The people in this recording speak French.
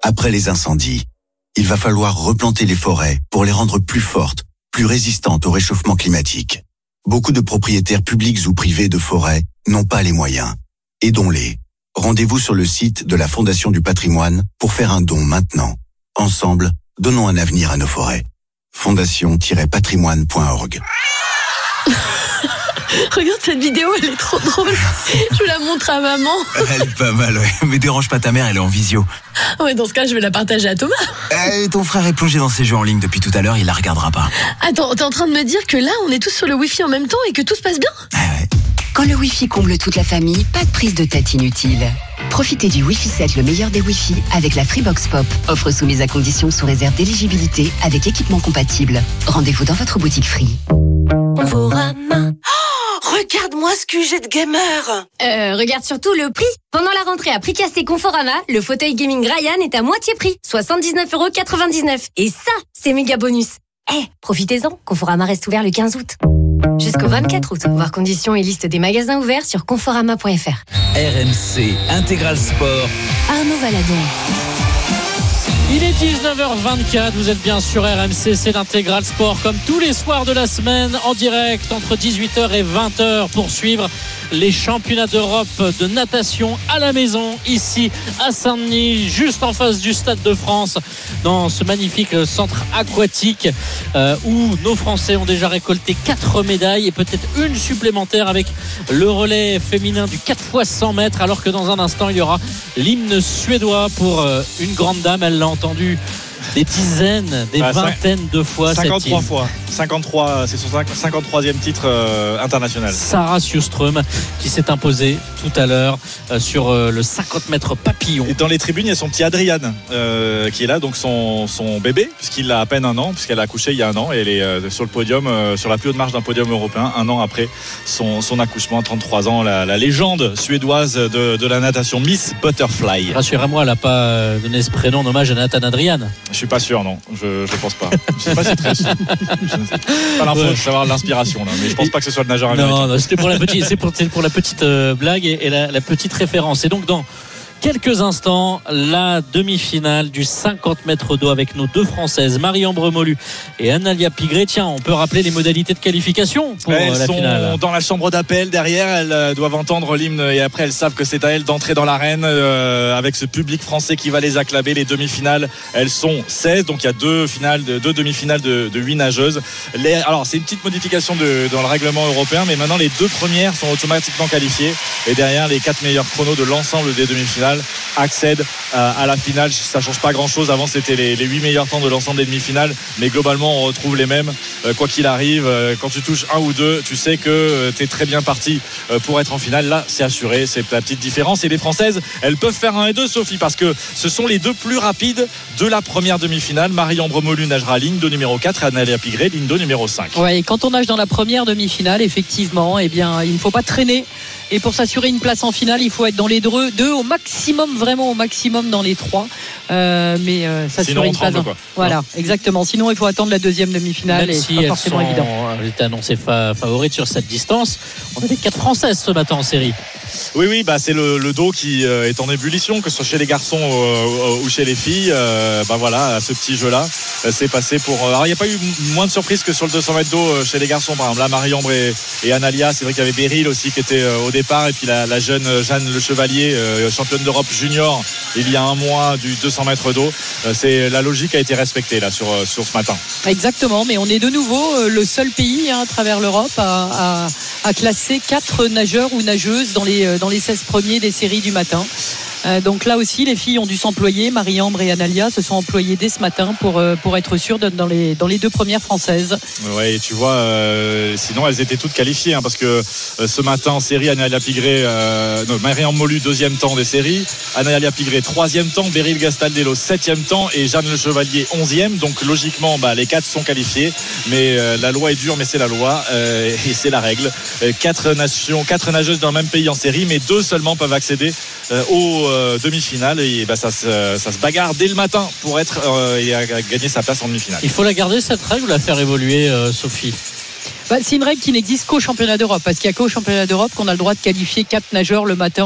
Après les incendies, il va falloir replanter les forêts pour les rendre plus fortes, plus résistantes au réchauffement climatique. Beaucoup de propriétaires publics ou privés de forêts n'ont pas les moyens. Aidons-les. Rendez-vous sur le site de la Fondation du Patrimoine pour faire un don maintenant. Ensemble, donnons un avenir à nos forêts. fondation-patrimoine.org. Regarde cette vidéo, elle est trop drôle. Je la montre à maman. Elle est pas mal, ouais. Mais dérange pas ta mère, elle est en visio. Ouais, dans ce cas, je vais la partager à Thomas. Ton frère est plongé dans ses jeux en ligne depuis tout à l'heure, il la regardera pas. Attends, t'es en train de me dire que là, on est tous sur le Wi-Fi en même temps et que tout se passe bien ? Ouais. Quand le Wi-Fi comble toute la famille, pas de prise de tête inutile. Profitez du Wi-Fi 7, le meilleur des Wi-Fi, avec la Freebox Pop. Offre soumise à conditions sous réserve d'éligibilité avec équipement compatible. Rendez-vous dans votre boutique Free. Conforama. Oh, regarde-moi ce QG de gamer. Regarde surtout le prix. Pendant la rentrée à prix cassé Conforama, le fauteuil gaming Ryan est à moitié prix, 79,99 €. Et ça, c'est méga bonus. Profitez-en, Conforama reste ouvert le 15 août. Jusqu'au 24 août. Voir conditions et liste des magasins ouverts sur conforama.fr. RMC Intégral Sport. Arnaud Valadon. Il est 19h24, vous êtes bien sur RMC, c'est l'Intégral Sport comme tous les soirs de la semaine en direct entre 18h et 20h pour suivre les championnats d'Europe de natation à la maison ici à Saint-Denis, juste en face du Stade de France, dans ce magnifique centre aquatique où nos Français ont déjà récolté 4 médailles et peut-être une supplémentaire avec le relais féminin du 4x100 mètres, alors que dans un instant il y aura l'hymne suédois pour une grande dame. Elle l'a entendu des dizaines, des vingtaines de fois. 53 fois. 53, c'est son 53e titre international. Sarah Sjöström qui s'est imposée tout à l'heure sur le 50 mètres papillon. Et dans les tribunes, il y a son petit Adrian qui est là, donc son bébé, puisqu'il a à peine un an, puisqu'elle a accouché il y a un an, et elle est sur le podium, sur la plus haute marche d'un podium européen, un an après son accouchement, 33 ans, la légende suédoise de la natation, Miss Butterfly. Rassurez-moi, elle n'a pas donné ce prénom en hommage à Nathan Adrian. Je suis pas sûr, non, je pense pas. Je sais pas si c'est très sûr. Pas l'info de savoir l'inspiration là, mais je pense pas que ce soit le nageur américain. Non, c'était pour la petite blague et la petite référence. Et donc dans quelques instants, la demi-finale du 50 mètres d'eau avec nos deux Françaises, Marie-Ambre Molu et Analia Pigré. Tiens, on peut rappeler les modalités de qualification pour la finale. Elles sont dans la chambre d'appel derrière, elles doivent entendre l'hymne et après elles savent que c'est à elles d'entrer dans l'arène avec ce public français qui va les acclamer. Les demi-finales, elles sont 16, donc il y a deux demi-finales de 8 nageuses. Alors c'est une petite modification dans le règlement européen, mais maintenant les deux premières sont automatiquement qualifiées et derrière les 4 meilleurs chronos de l'ensemble des demi-finales accèdent à la finale. Ça change pas grand chose. Avant c'était les 8 meilleurs temps de l'ensemble des demi-finales, mais globalement on retrouve les mêmes quoi qu'il arrive. Quand tu touches un ou deux, tu sais que tu es très bien parti pour être en finale. Là c'est assuré, c'est la petite différence. Et les Françaises, elles peuvent faire 1 et 2, Sophie, parce que ce sont les deux plus rapides de la première demi-finale. Marie-Ambre Molu nagera ligne 2 numéro 4 et Analia Pigré ligne 2 numéro 5. Ouais, et quand on nage dans la première demi-finale, effectivement, eh bien, il ne faut pas traîner. Et pour s'assurer une place en finale, il faut être dans les deux au maximum, vraiment au maximum dans les 3. Mais s'assurer une place. Voilà, non. Exactement. Sinon, il faut attendre la deuxième demi-finale. Même et si c'est pas forcément évident. Elles étaient annoncées favorites sur cette distance. On avait 4 Françaises ce matin en série. Oui, c'est le dos qui est en ébullition, que ce soit chez les garçons ou chez les filles. Voilà, ce petit jeu-là, c'est passé pour. Alors, il n'y a pas eu moins de surprises que sur le 200 mètres d'eau chez les garçons. Par exemple, là, Marie-Ambre et Analia, c'est vrai qu'il y avait Beryl aussi qui était au départ, et puis la jeune Jeanne Le Chevalier, championne d'Europe junior il y a un mois du 200 mètres d'eau. La logique a été respectée là sur ce matin. Exactement, mais on est de nouveau le seul pays à travers l'Europe à classer 4 nageurs ou nageuses dans les 16 premiers des séries du matin. Donc là aussi les filles ont dû s'employer. Marie-Ambre et Analia se sont employées dès ce matin pour être sûres dans les 2 premières françaises. Ouais, et tu vois, sinon elles étaient toutes qualifiées, parce que ce matin en série, Analia Pigré, Marie-Ambre Molu 2e temps des séries, Analia Pigré 3e temps, Beryl Gastaldello 7e temps et Jeanne Le Chevalier 11e. Donc logiquement les 4 sont qualifiées, mais la loi est dure, mais c'est la loi et c'est la règle. 4 nageuses dans le même pays en série, mais 2 seulement peuvent accéder aux demi-finale, et ça se bagarre dès le matin pour être et gagner sa place en demi-finale. Il faut la garder cette règle ou la faire évoluer, Sophie? C'est une règle qui n'existe qu'au championnat d'Europe, parce qu'il n'y a qu'au championnat d'Europe qu'on a le droit de qualifier 4 nageurs le matin